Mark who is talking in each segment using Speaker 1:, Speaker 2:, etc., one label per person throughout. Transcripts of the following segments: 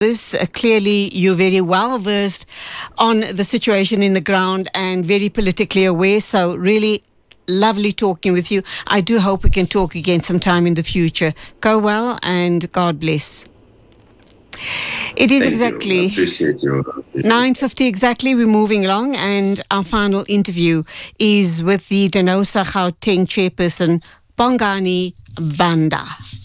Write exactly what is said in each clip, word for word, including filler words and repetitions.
Speaker 1: This, uh, clearly, you're very well versed on the situation in the ground and very politically aware. So really lovely talking with you. I do hope we can talk again sometime in the future. Go well and God bless. It is
Speaker 2: Thank
Speaker 1: exactly
Speaker 2: you. Appreciate you. Appreciate
Speaker 1: nine fifty exactly. We're moving along, and our final interview is with the Denosa Gauteng chairperson, Bongani Banda.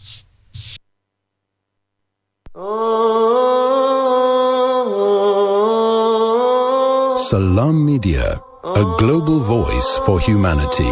Speaker 3: Salam Media, a global voice for humanity.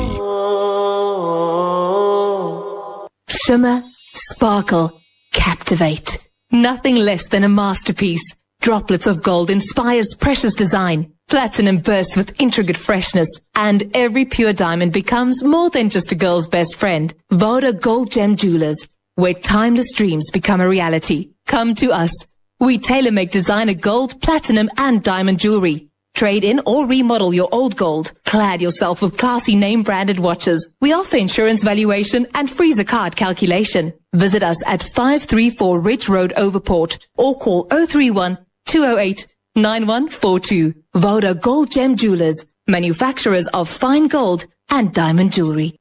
Speaker 4: Shimmer, sparkle, captivate. Nothing less than a masterpiece. Droplets of gold inspires precious design. Platinum bursts with intricate freshness. And every pure diamond becomes more than just a girl's best friend. Voda Gold Gem Jewelers, where timeless dreams become a reality. Come to us. We tailor-make designer gold, platinum and diamond jewelry. Trade in or remodel your old gold. Clad yourself with classy name-branded watches. We offer insurance valuation and freezer card calculation. Visit us at five three four Ridge Road, Overport, or call zero three one, two zero eight, nine one four two. Voda Gold Gem Jewelers, manufacturers of fine gold and diamond jewelry.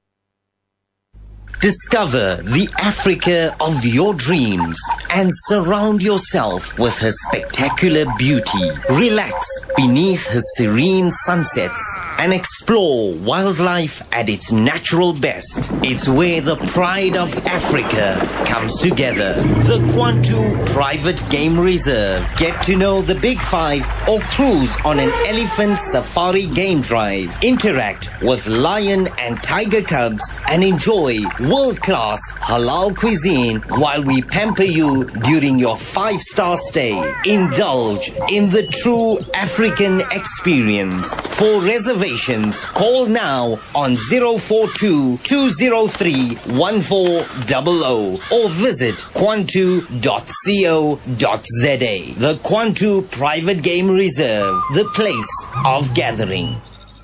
Speaker 5: Discover the Africa of your dreams and surround yourself with her spectacular beauty. Relax beneath her serene sunsets and explore wildlife at its natural best. It's where the pride of Africa comes together. The Kwantu Private Game Reserve. Get to know the Big Five or cruise on an elephant safari game drive. Interact with lion and tiger cubs and enjoy world-class halal cuisine while we pamper you during your five-star stay. Indulge in the true African experience. For reservations, call now on zero four two, two zero three, one four zero zero or visit kwantu dot co dot za. The Kwantu Private Game Reserve, the place of gathering.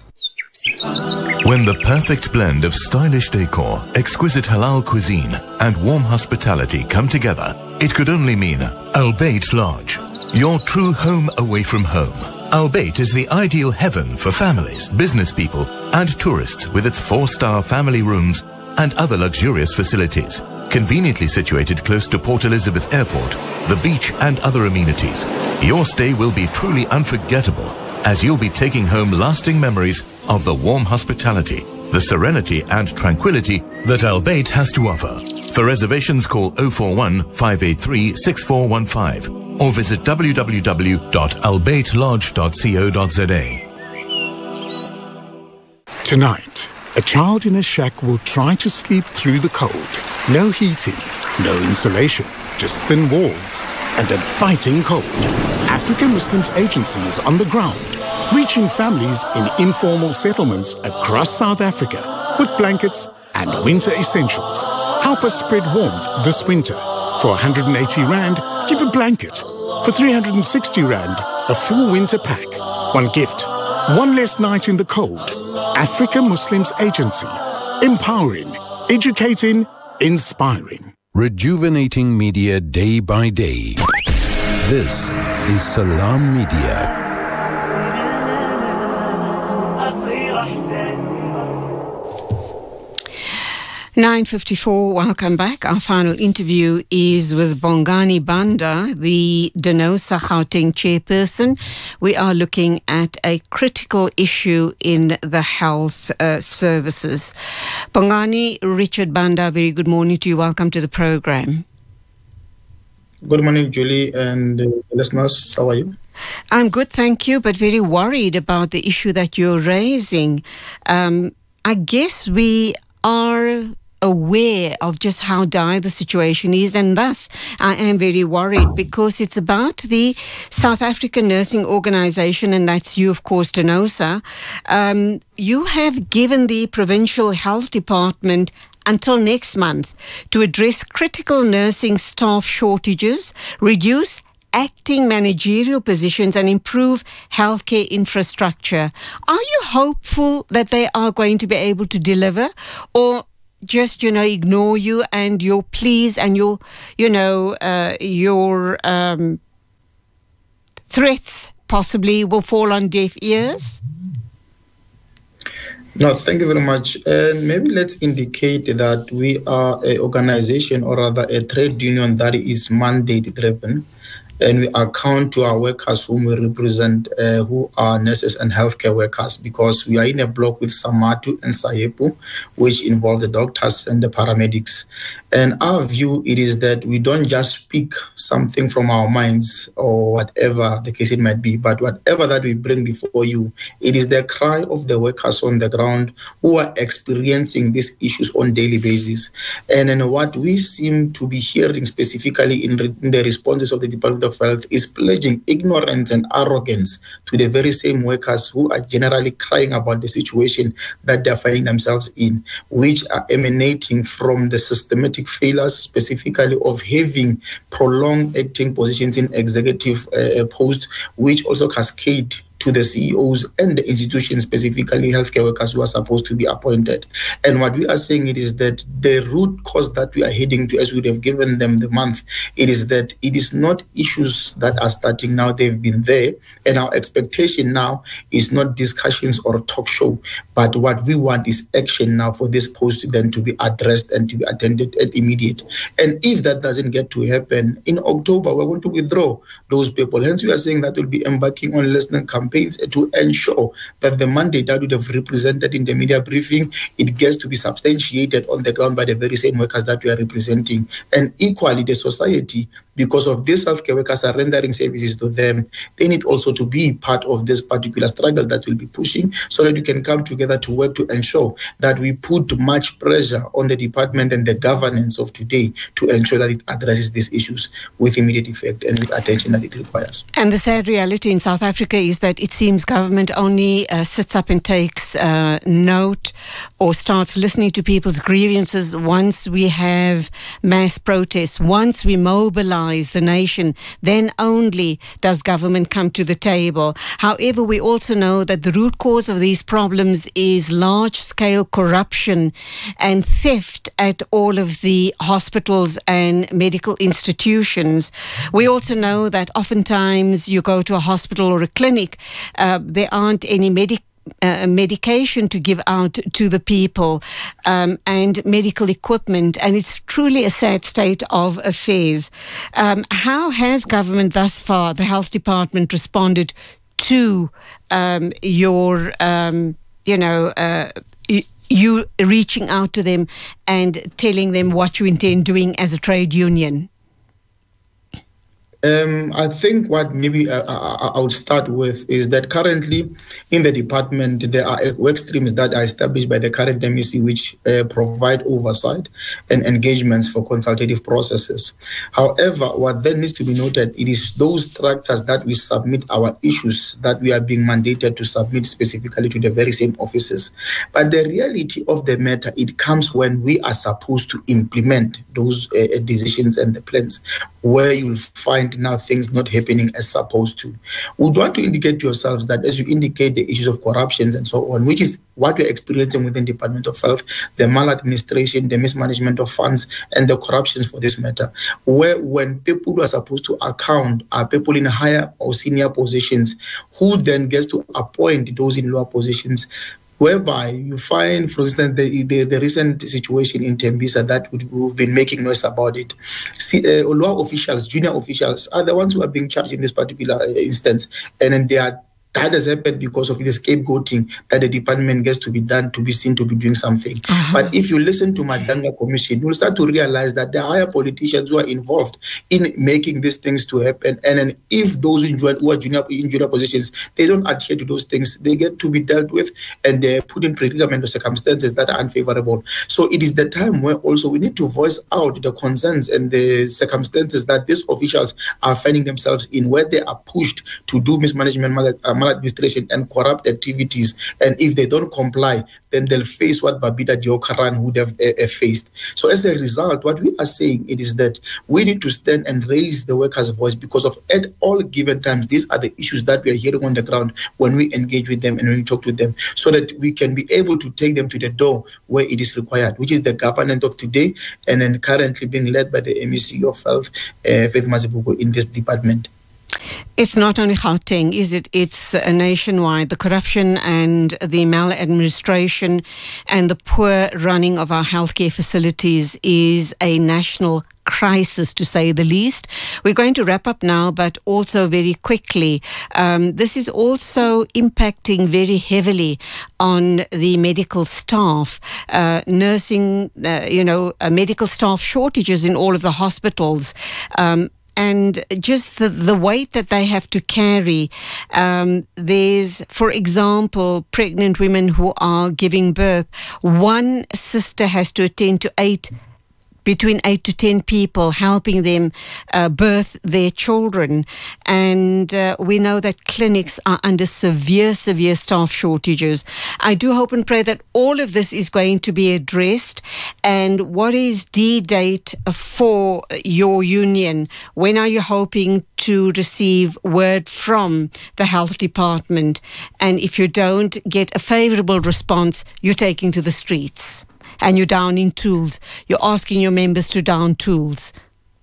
Speaker 6: When the perfect blend of stylish decor, exquisite halal cuisine, and warm hospitality come together, it could only mean Al Bayt Lodge, your true home away from home. Al Bayt is the ideal heaven for families, business people, and tourists with its four-star family rooms and other luxurious facilities. Conveniently situated close to Port Elizabeth Airport, the beach, and other amenities, your stay will be truly unforgettable, as you'll be taking home lasting memories of the warm hospitality, the serenity and tranquility that Al Bayt has to offer. For reservations, call zero four one, five eight three, six four one five or visit w w w dot al bayt lodge dot co dot za.
Speaker 7: Tonight, a child in a shack will try to sleep through the cold. No heating, no insulation, just thin walls and a biting cold. African Muslims Agency is on the ground, reaching families in informal settlements across South Africa with blankets and winter essentials. Help us spread warmth this winter. For one hundred eighty rand, give a blanket. For three hundred sixty rand, a full winter pack. One gift, one less night in the cold. African Muslims Agency. Empowering, educating, inspiring.
Speaker 3: Rejuvenating media day by day. This is Salam Media.
Speaker 1: nine fifty-four, welcome back. Our final interview is with Bongani Banda, the Denosa Gauteng chairperson. We are looking at a critical issue in the health uh, services. Bongani, Richard Banda, very good morning to you. Welcome to the program.
Speaker 8: Good morning, Julie and uh, listeners. How are you?
Speaker 1: I'm good, thank you, but very worried about the issue that you're raising. Um, I guess we are aware of just how dire the situation is, and thus I am very worried because it's about the South African Nursing Organisation, and that's you, of course, Denosa. Um, you have given the Provincial Health Department until next month to address critical nursing staff shortages, reduce acting managerial positions and improve healthcare infrastructure. Are you hopeful that they are going to be able to deliver, or just, you know, ignore you and your pleas and your, you know, uh, your um, threats possibly will fall on deaf ears?
Speaker 8: No, thank you very much. And maybe let's indicate that we are an organization, or rather a trade union, that is mandate driven. And we account to our workers whom we represent, uh, who are nurses and healthcare workers, because we are in a block with Samatu and Sayepu, which involve the doctors and the paramedics. And our view, it is that we don't just speak something from our minds or whatever the case it might be, but whatever that we bring before you, it is the cry of the workers on the ground who are experiencing these issues on daily basis. And then what we seem to be hearing specifically in, re- in the responses of the Department of Health is pledging ignorance and arrogance to the very same workers who are generally crying about the situation that they're finding themselves in, which are emanating from the systematic failures, specifically of having prolonged acting positions in executive uh, posts, which also cascade to the C E Os and the institutions, specifically healthcare workers who are supposed to be appointed. And what we are saying it is that the root cause that we are heading to, as we have given them the month, it is that it is not issues that are starting now, they've been there. And our expectation now is not discussions or talk show, but what we want is action now for this post then to be addressed and to be attended at immediate. And if that doesn't get to happen, in October, we're going to withdraw those people. Hence, we are saying that we'll be embarking on listening campaigns to ensure that the mandate that would have represented in the media briefing, it gets to be substantiated on the ground by the very same workers that we are representing. And equally, the society, because of these healthcare workers are rendering services to them, they need also to be part of this particular struggle that we'll be pushing, so that we can come together to work to ensure that we put much pressure on the department and the governance of today to ensure that it addresses these issues with immediate effect and with attention that it requires.
Speaker 1: And the sad reality in South Africa is that it seems government only uh, sits up and takes uh, note or starts listening to people's grievances once we have mass protests, once we mobilize the nation, then only does government come to the table. However, we also know that the root cause of these problems is large-scale corruption and theft at all of the hospitals and medical institutions. We also know that oftentimes you go to a hospital or a clinic, uh, there aren't any medic Uh, medication to give out to the people um, and medical equipment, and it's truly a sad state of affairs. Um, how has government thus far, the health department, responded to um, your, um, you know, uh, y- you reaching out to them and telling them what you intend doing as a trade union?
Speaker 8: Um, I think what maybe uh, I, I would start with is that currently in the department, there are work streams that are established by the current M E C, which uh, provide oversight and engagements for consultative processes. However, what then needs to be noted, it is those structures that we submit our issues that we are being mandated to submit specifically to the very same offices. But the reality of the matter, it comes when we are supposed to implement those uh, decisions and the plans, where you'll find now things not happening as supposed to. We would want to indicate to yourselves that as you indicate the issues of corruption and so on, which is what we're experiencing within the Department of Health, the maladministration, the mismanagement of funds, and the corruptions for this matter, where when people who are supposed to account are people in higher or senior positions, who then gets to appoint those in lower positions, whereby you find, for instance, the, the, the recent situation in Tembisa that we've been making noise about it. See, uh, lower officials, junior officials are the ones who are being charged in this particular instance, and then they are that has happened because of the scapegoating that the department gets to be done to be seen to be doing something. Uh-huh. But if you listen to Madanga Commission, you'll start to realize that there are higher politicians who are involved in making these things to happen. And then if those who are junior, in junior positions, they don't adhere to those things, they get to be dealt with and they're put in predicament or circumstances that are unfavorable. So it is the time where also we need to voice out the concerns and the circumstances that these officials are finding themselves in, where they are pushed to do mismanagement, mal- maladministration and corrupt activities, and if they don't comply, then they'll face what Babita Deokaran would have uh, faced. So as a result, what we are saying it is that we need to stand and raise the workers' voice, because of at all given times, these are the issues that we are hearing on the ground when we engage with them and when we talk to them, so that we can be able to take them to the door where it is required, which is the government of today, and then currently being led by the M E C of Health, uh, Faith Mazibuko, in this department.
Speaker 1: It's not only Gauteng, is it? It's uh, nationwide. The corruption and the maladministration and the poor running of our healthcare facilities is a national crisis, to say the least. We're going to wrap up now, but also very quickly, um, this is also impacting very heavily on the medical staff, uh, nursing, uh, you know, uh, medical staff shortages in all of the hospitals. Um, And just the, the weight that they have to carry. Um, there's, for example, pregnant women who are giving birth. One sister has to attend to eight between eight to ten people, helping them uh, birth their children. And uh, we know that clinics are under severe, severe staff shortages. I do hope and pray that all of this is going to be addressed. And what is the date for your union? When are you hoping to receive word from the health department? And if you don't get a favorable response, you're taking to the streets. And you're downing tools. You're asking your members to down tools.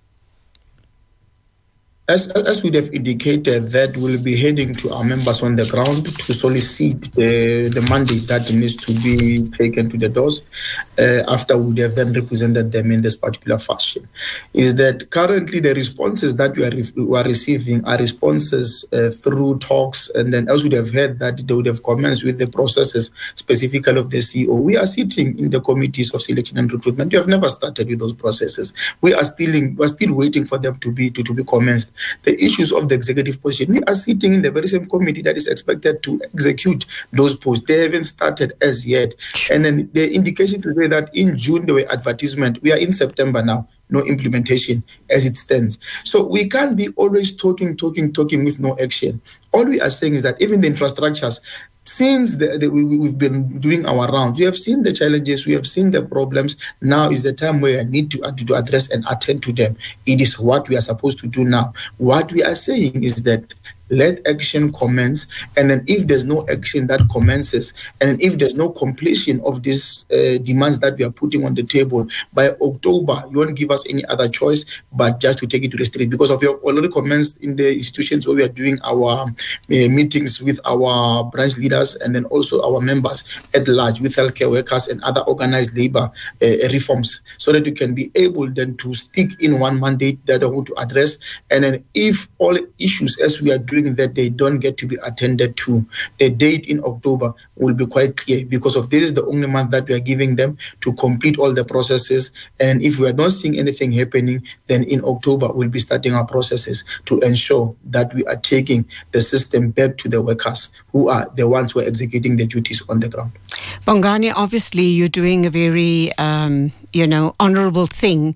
Speaker 8: As, as we have indicated, that we'll be heading to our members on the ground to solicit the, the mandate that needs to be taken to the doors uh, after we have then represented them in this particular fashion. Is that currently the responses that we are, re- we are receiving are responses uh, through talks, and then as we have heard that they would have commenced with the processes specifically of the C E O. We are sitting in the committees of selection and recruitment. We have never started with those processes. We are still in, we are still waiting for them to be to, to be commenced. The issues of the executive position, we are sitting in the very same committee that is expected to execute those posts. They haven't started as yet. And then the indication to say that in June there were advertisement. We are in September now. No implementation as it stands. So we can't be always talking, talking, talking with no action. All we are saying is that even the infrastructures, since the, the, we, we've been doing our rounds, we have seen the challenges, we have seen the problems. Now is the time where I need to, uh, to address and attend to them. It is what we are supposed to do now. What we are saying is that let action commence, and then if there's no action that commences, and if there's no completion of these uh, demands that we are putting on the table by October, you won't give us any other choice but just to take it to the street, because of your already commenced in the institutions where we are doing our uh, meetings with our branch leaders and then also our members at large with healthcare workers and other organized labor uh, reforms, so that you can be able then to stick in one mandate that I want to address. And then if all issues as we are doing that they don't get to be attended to, the date in October will be quite clear, because of this is the only month that we are giving them to complete all the processes. And if we are not seeing anything happening, then in October we'll be starting our processes to ensure that we are taking the system back to the workers who are the ones who are executing the duties on the ground.
Speaker 1: Bongani, obviously you're doing a very, um, you know, honorable thing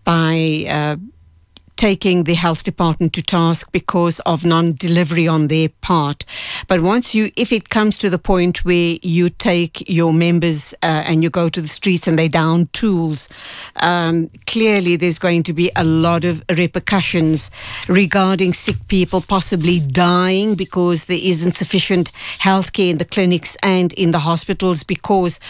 Speaker 1: by uh, taking the health department to task because of non-delivery on their part. But once you, if it comes to the point where you take your members uh, and you go to the streets and they down tools, um, clearly there's going to be a lot of repercussions regarding sick people possibly dying because there isn't sufficient healthcare in the clinics and in the hospitals because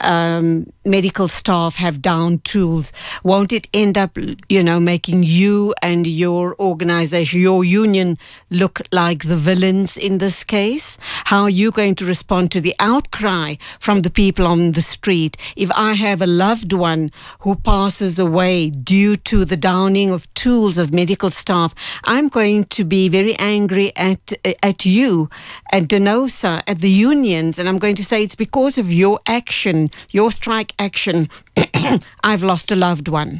Speaker 1: um, medical staff have down tools. Won't it end up, you know, making you and your organization, your union, look like the villains in this case? How are you going to respond to the outcry from the people on the street? If I have a loved one who passes away due to the downing of tools of medical staff, I'm going to be very angry at at you, at DENOSA, at the unions, and I'm going to say it's because of your action, your strike action, I've lost a loved one.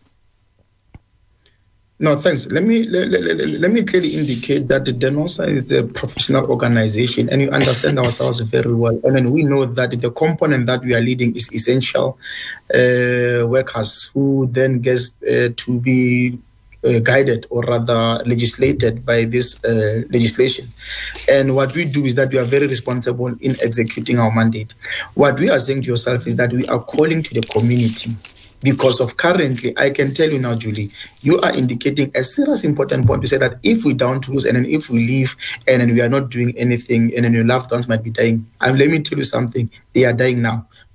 Speaker 8: No, thanks. Let me let, let, let me clearly indicate that the DENOSA is a professional organization, and we understand ourselves very well. And then we know that the component that we are leading is essential uh, workers who then get uh, to be uh, guided or rather legislated by this uh, legislation. And what we do is that we are very responsible in executing our mandate. What we are saying to yourself is that we are calling to the community. Because of currently, I can tell you now, Julie, you are indicating a serious important point to say that if we down tools and then if we leave and then we are not doing anything and then your loved ones might be dying. And let me tell you something, they are dying now.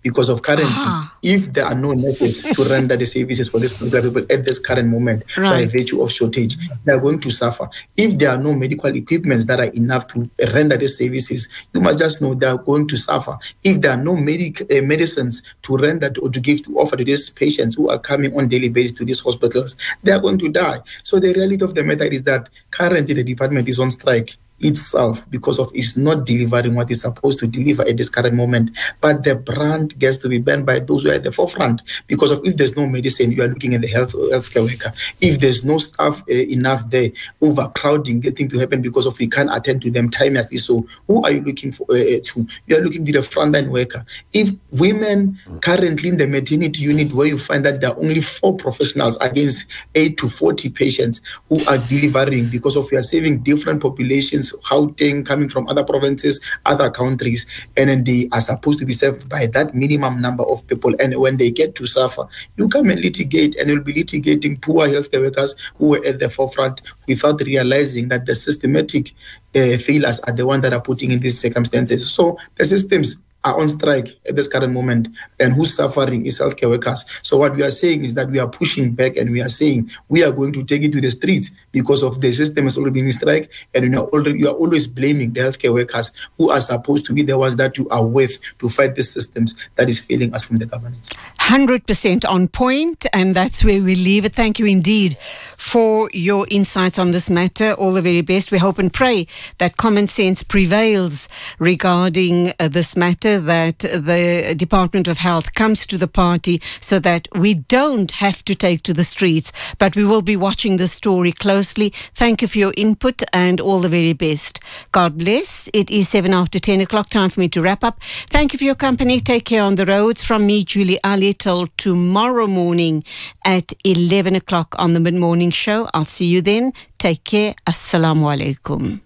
Speaker 8: because of currently,
Speaker 1: Ah.
Speaker 8: if there are no nurses to render the services for these particular people at this current moment,
Speaker 1: Right.
Speaker 8: by virtue of shortage, they are going to suffer. If there are no medical equipments that are enough to render the services, you must just know they are going to suffer. If there are no medic, uh, medicines to render to, or to give to offer to these patients who are coming on daily basis to these hospitals, they are going to die. So the reality of the matter is that currently the department is on strike itself because of it's not delivering what it's supposed to deliver at this current moment. But the brand gets to be banned by those who are at the forefront, because of if there's no medicine, you are looking at the health healthcare worker. If there's no staff uh, enough there, overcrowding getting to happen because of we can't attend to them timelessly. So who are you looking for uh, to? You are looking to the frontline worker. If women currently in the maternity unit, where you find that there are only four professionals against eight to forty patients who are delivering, because of we are saving different populations, Gauteng coming from other provinces, other countries, and then they are supposed to be served by that minimum number of people. And when they get to suffer, you come and litigate, and you'll be litigating poor healthcare workers who were at the forefront without realizing that the systematic uh, failures are the ones that are putting in these circumstances. So the systems are on strike at this current moment, and who's suffering is healthcare workers. So what we are saying is that we are pushing back, and we are saying we are going to take it to the streets because of the system has already been in strike, and you are already you are always blaming the healthcare workers who are supposed to be the ones that you are with to fight the systems that is failing us from the governance.
Speaker 1: one hundred percent on point, and that's where we leave it. Thank you indeed for your insights on this matter. All the very best. We hope and pray that common sense prevails regarding uh, this matter, that the Department of Health comes to the party so that we don't have to take to the streets, but we will be watching this story closely. Thank you for your input, and all the very best. God bless. It is seven after ten o'clock, time for me to wrap up. Thank you for your company. Take care on the roads. From me, Julie Ali, till tomorrow morning at eleven o'clock on the mid-morning show. I'll see you then. Take care. Assalamu alaikum.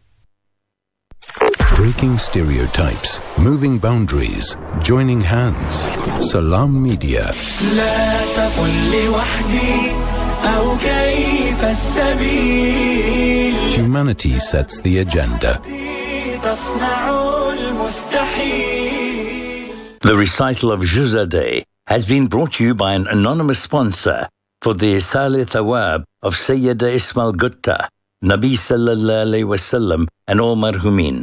Speaker 3: Breaking stereotypes, moving boundaries, joining hands. Salam Media. Humanity sets the agenda.
Speaker 2: The recital of Juzadeh has been brought to you by an anonymous sponsor for the Salih Thawab of Sayyida Ismail Gutta, Nabi Sallallahu Alaihi Wasallam, and all marhumin.